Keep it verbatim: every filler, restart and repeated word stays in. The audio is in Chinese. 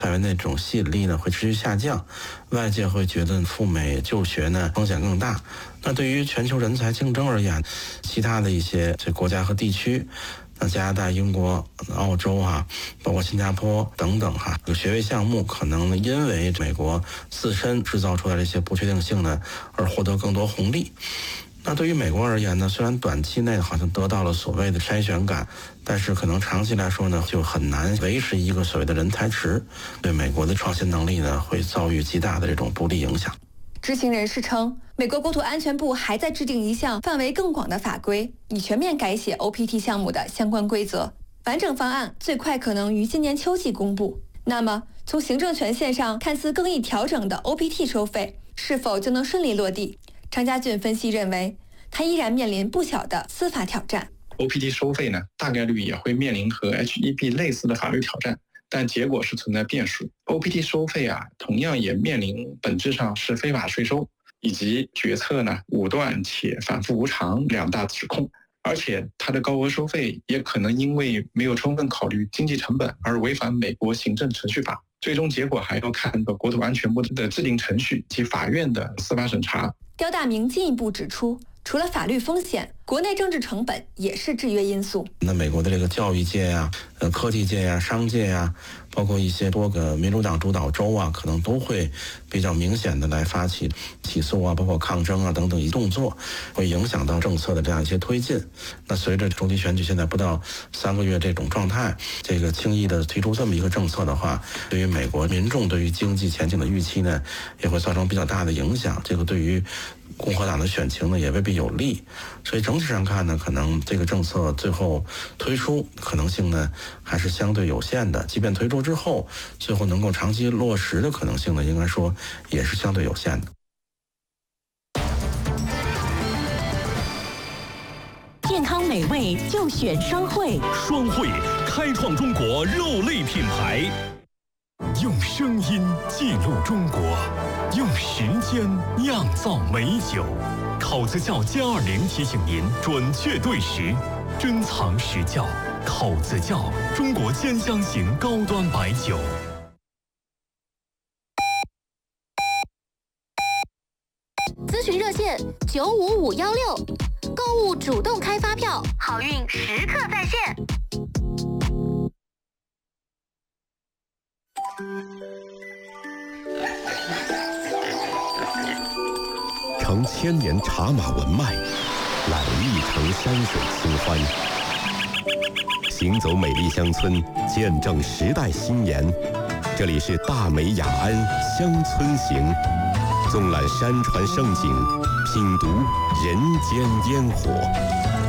台湾那种吸引力呢会持续下降，外界会觉得赴美就学呢风险更大。那对于全球人才竞争而言，其他的一些这国家和地区，那加拿大、英国、澳洲啊，包括新加坡等等哈，有学位项目可能因为美国自身制造出来的一些不确定性呢，而获得更多红利。那对于美国而言呢，虽然短期内好像得到了所谓的筛选感，但是可能长期来说呢，就很难维持一个所谓的人才池，对美国的创新能力呢，会遭遇极大的这种不利影响。 知情人士称，美国国土安全部还在制定一项范围更广的法规，以全面改写 O P T 项目的相关规则。完整方案最快可能于今年秋季公布。那么，从行政权限上看似更易调整的 O P T 收费，是否就能顺利落地？张家俊分析认为，它依然面临不小的司法挑战。 O P T 收费呢，大概率也会面临和 H E B 类似的法律挑战，但结果是存在变数。O P T 收费啊，同样也面临本质上是非法税收，以及决策呢武断且反复无常两大指控。而且它的高额收费也可能因为没有充分考虑经济成本而违反美国行政程序法。最终结果还要看国土安全部的制定程序及法院的司法审查。 刁大明进一步指出，除了法律风险，国内政治成本也是制约因素。 那美国的这个教育界呀、呃科技界呀、商界呀，包括一些多个民主党主导州啊，可能都会比较明显的来发起起诉啊，包括抗争啊等等一动作，会影响到政策的这样一些推进。那随着中期选举现在不到三个月这种状态，这个轻易的推出这么一个政策的话，对于美国民众对于经济前景的预期呢，也会造成比较大的影响。这个对于共和党的选情呢也未必有利，所以整体上看呢，可能这个政策最后推出可能性呢还是相对有限的。即便推出之后，最后能够长期落实的可能性呢，应该说也是相对有限的。 健康美味就选双汇， 双汇开创中国肉类品牌，用声音记录中国，用时间酿造美酒。烤子窖加二零提醒您准确对时，珍藏实窖。烤子窖，中国兼香型高端白酒。 咨询热线九五五幺六，购物主动开发票，好运时刻在线。 承千年茶马文脉，揽一城山水清欢。行走美丽乡村，见证时代新颜。这里是大美雅安乡村行，纵览山川盛景，品读人间烟火。